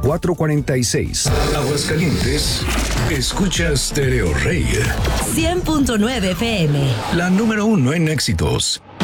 446. Aguascalientes, escucha Stereo Rey. 100.9 FM. La número 1 en éxitos.